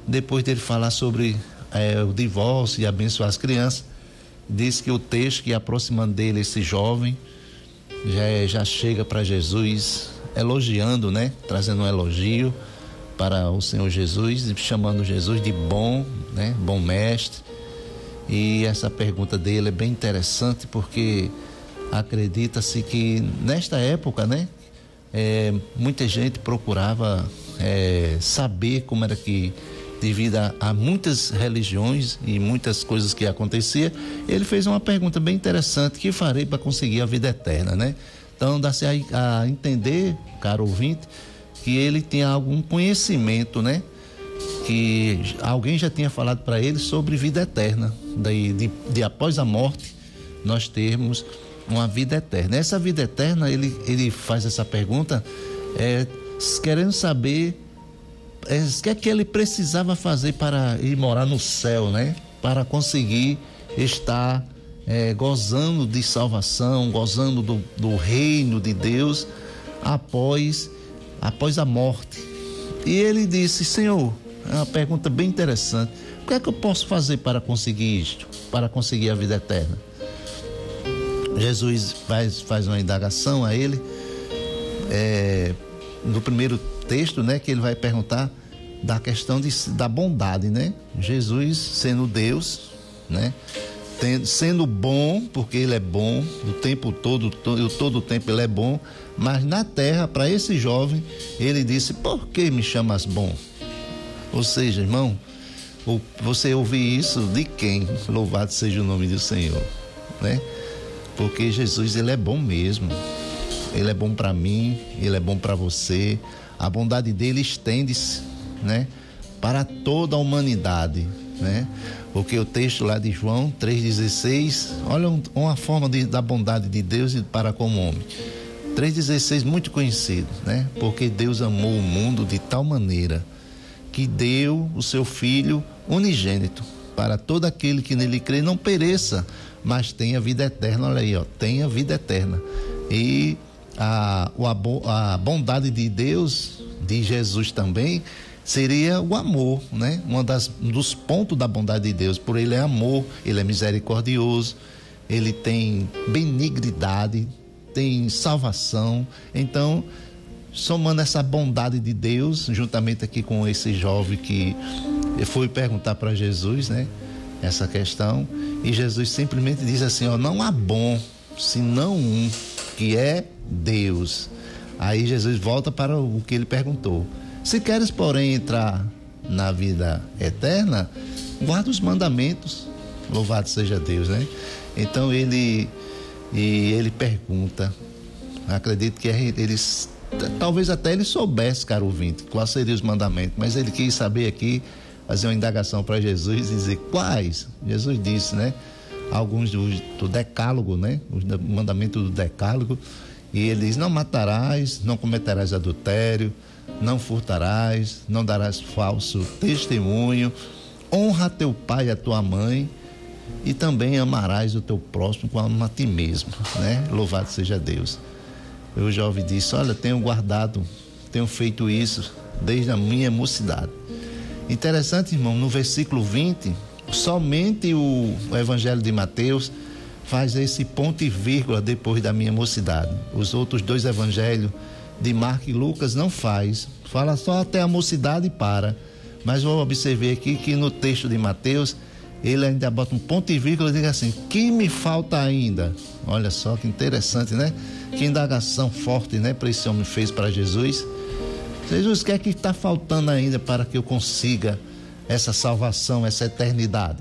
depois dele falar sobre o divórcio e abençoar as crianças, diz que o texto que aproximando dele esse jovem já chega para Jesus elogiando, né? Trazendo um elogio para o Senhor Jesus, chamando Jesus de bom, né? Bom mestre. E essa pergunta dele é bem interessante, porque acredita-se que nesta época, né? Muita gente procurava saber como era que, devido a muitas religiões e muitas coisas que acontecia, ele fez uma pergunta bem interessante: que farei para conseguir a vida eterna, né? Então dá-se a entender, caro ouvinte, que ele tinha algum conhecimento, né? Que alguém já tinha falado para ele sobre vida eterna, de após a morte nós termos uma vida eterna. Essa vida eterna, ele faz essa pergunta querendo saber o que é que ele precisava fazer para ir morar no céu, né? Para conseguir estar gozando de salvação, gozando do reino de Deus após a morte. E ele disse: Senhor, é uma pergunta bem interessante, o que é que eu posso fazer para conseguir isto, para conseguir a vida eterna? Jesus faz uma indagação a ele, no primeiro texto, né, que ele vai perguntar da questão da bondade, né? Jesus sendo Deus, né? Sendo bom, porque ele é bom o tempo todo o tempo ele é bom, mas na terra, para esse jovem, ele disse: por que me chamas bom? Ou seja, irmão, você ouvir isso de quem? Louvado seja o nome do Senhor, né? Porque Jesus, ele é bom mesmo. Ele é bom para mim, ele é bom para você. A bondade dele estende-se, né, para toda a humanidade, né? Porque o texto lá de João 3,16, olha uma forma da bondade de Deus para com o homem. 3,16, muito conhecido, né? Porque Deus amou o mundo de tal maneira que deu o seu Filho unigênito, para todo aquele que nele crê não pereça, mas tenha vida eterna. Olha aí, ó, tenha vida eterna. E a bondade de Deus, de Jesus também, seria o amor, né? Um dos pontos da bondade de Deus. Por ele é amor, ele é misericordioso, ele tem benignidade, tem salvação. Então, somando essa bondade de Deus, juntamente aqui com esse jovem que foi perguntar para Jesus, né, essa questão, e Jesus simplesmente diz assim: ó, não há bom senão um, que é Deus. Aí Jesus volta para o que ele perguntou: se queres, porém, entrar na vida eterna, guarda os mandamentos. Louvado seja Deus, né? Então ele pergunta, acredito que talvez até ele soubesse, caro ouvinte, quais seriam os mandamentos, mas ele quis saber aqui, fazer uma indagação para Jesus e dizer quais. Jesus disse, né? Alguns do decálogo, né? Os mandamentos do decálogo. E ele diz: não matarás, não cometerás adultério, não furtarás, não darás falso testemunho, honra teu pai e a tua mãe, e também amarás o teu próximo como a ti mesmo, né? Louvado seja Deus. O jovem disse: olha, tenho feito isso desde a minha mocidade. Interessante, irmão, no versículo 20, somente o Evangelho de Mateus faz esse ponto e vírgula depois da minha mocidade. Os outros dois evangelhos, de Marcos e Lucas, não faz. Fala só até a mocidade e para. Mas vou observar aqui que no texto de Mateus, ele ainda bota um ponto e vírgula e diz assim: que me falta ainda? Olha só que interessante, né? Que indagação forte, né? Para esse homem fez para Jesus. Jesus, o que é que está faltando ainda para que eu consiga essa salvação, essa eternidade?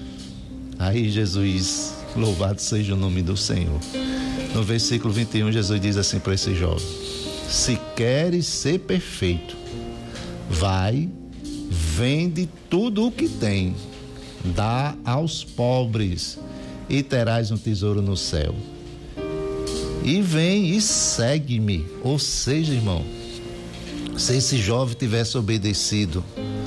Aí Jesus, louvado seja o nome do Senhor. No versículo 21, Jesus diz assim para esse jovem: se queres ser perfeito, vai, vende tudo o que tem, dá aos pobres e terás um tesouro no céu. E vem e segue-me. Ou seja, irmão, se esse jovem tivesse obedecido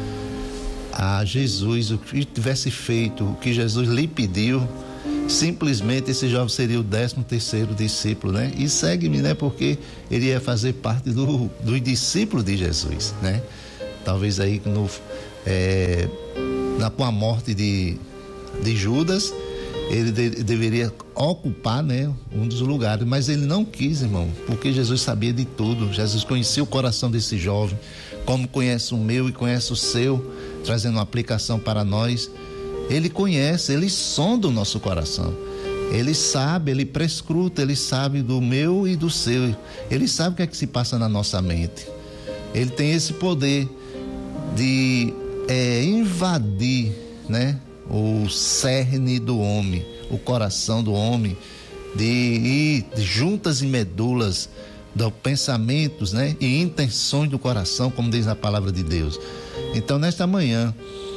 a Jesus, o que tivesse feito, o que Jesus lhe pediu, simplesmente esse jovem seria o 13º discípulo, né? E segue-me, né? Porque ele ia fazer parte do discípulo de Jesus, né? Talvez aí com a morte de Judas, ele deveria ocupar, né, um dos lugares, mas ele não quis, irmão, porque Jesus sabia de tudo. Jesus conhecia o coração desse jovem, como conhece o meu e conhece o seu, trazendo uma aplicação para nós. Ele conhece, ele sonda o nosso coração. Ele sabe, ele prescruta, ele sabe do meu e do seu. Ele sabe o que é que se passa na nossa mente. Ele tem esse poder de invadir, né, o cerne do homem, o coração do homem, de ir de juntas e medulas dos pensamentos, né, e intenções do coração, como diz a palavra de Deus. Então, nesta manhã,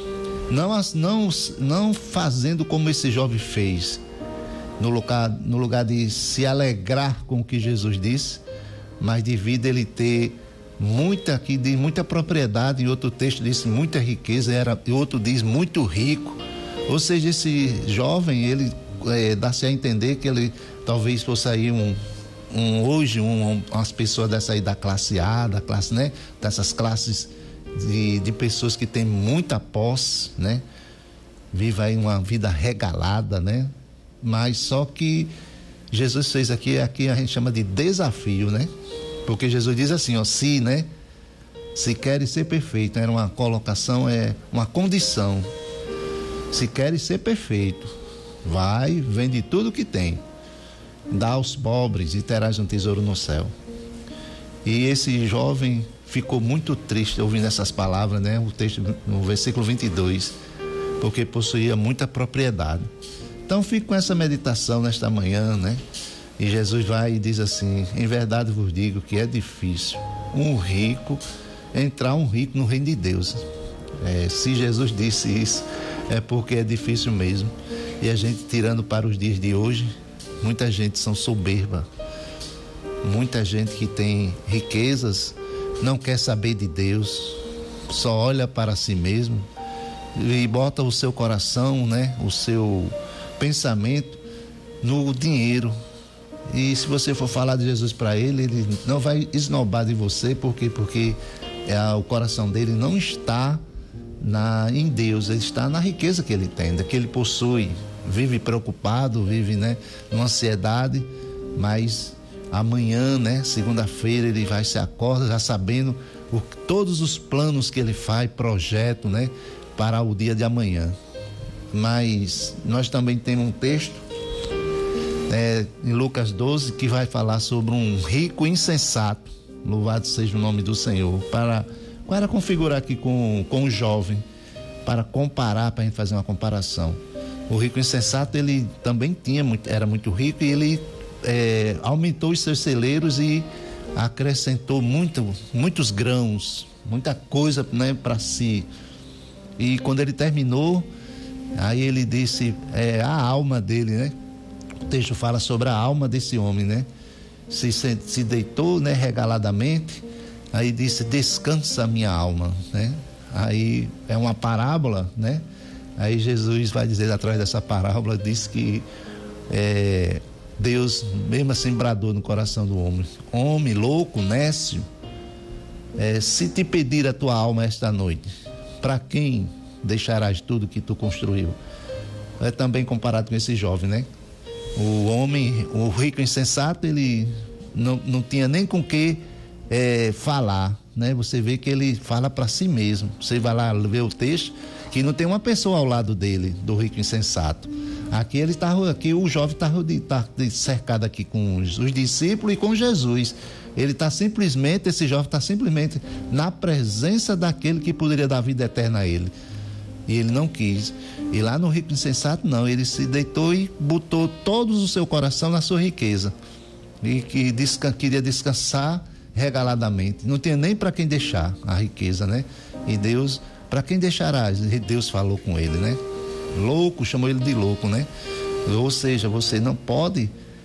não fazendo como esse jovem fez, no lugar de se alegrar com o que Jesus disse, mas devido ele ter muita propriedade, em outro texto diz muita riqueza, e outro diz muito rico. Ou seja, esse jovem, ele dá-se a entender que ele talvez fosse aí hoje umas pessoas dessa aí da classe A, da classe, né, dessas classes de pessoas que têm muita posse, né, vive aí uma vida regalada, né, mas só que Jesus fez aqui a gente chama de desafio, né, porque Jesus diz assim, ó, se queres ser perfeito, era uma colocação, uma condição. Se queres ser perfeito, vai, vende tudo que tem, dá aos pobres e terás um tesouro no céu. E esse jovem ficou muito triste ouvindo essas palavras, né? O texto no versículo 22, porque possuía muita propriedade. Então fico com essa meditação nesta manhã, né? E Jesus vai e diz assim: em verdade vos digo que é difícil entrar um rico no reino de Deus. Se Jesus disse isso, é porque é difícil mesmo. E a gente, tirando para os dias de hoje, muita gente são soberba, muita gente que tem riquezas, não quer saber de Deus, só olha para si mesmo e bota o seu coração, né, o seu pensamento no dinheiro. E se você for falar de Jesus para ele não vai esnobar de você, porque o coração dele não está em Deus, ele está na riqueza que ele tem, que ele possui. Vive preocupado, vive, né, numa ansiedade, mas amanhã, né, segunda-feira, ele se acorda já sabendo todos os planos que ele faz, projeto, né, para o dia de amanhã. Mas nós também temos um texto em Lucas 12 que vai falar sobre um rico insensato. Louvado seja o nome do Senhor. Para configurar aqui com o jovem, para comparar, para a gente fazer uma comparação. O rico insensato, ele também era muito rico, e ele aumentou os seus celeiros e acrescentou muitos grãos, muita coisa, né, para si. E quando ele terminou, aí ele disse, a alma dele, né? O texto fala sobre a alma desse homem, né? Se deitou, né, regaladamente, aí disse, descansa minha alma, né? Aí é uma parábola, né? Aí Jesus vai dizer, através dessa parábola, diz que Deus mesmo assim bradou no coração do homem: homem louco, nécio, se te pedir a tua alma esta noite, para quem deixarás tudo que tu construiu? É também comparado com esse jovem, né? O rico insensato, ele não tinha nem com que falar, né? Você vê que ele fala para si mesmo. Você vai lá ver o texto, que não tem uma pessoa ao lado dele, do rico insensato. Aqui o jovem está cercado aqui com os discípulos e com Jesus. Esse jovem está simplesmente na presença daquele que poderia dar vida eterna a ele. E ele não quis. E lá no rico insensato, não, ele se deitou e botou todo o seu coração na sua riqueza. E que queria descansar regaladamente. Não tinha nem para quem deixar a riqueza, né? E Deus, para quem deixarás? Deus falou com ele, né? Louco, chamou ele de louco, né? Ou seja, você não pode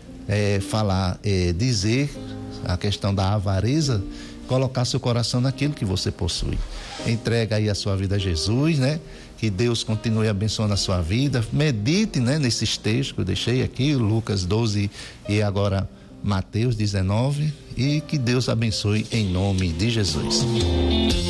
dizer a questão da avareza, colocar seu coração naquilo que você possui. Entrega aí a sua vida a Jesus, né? Que Deus continue abençoando a sua vida. Medite, né, nesses textos que eu deixei aqui, Lucas 12 e agora Mateus 19, e que Deus abençoe em nome de Jesus.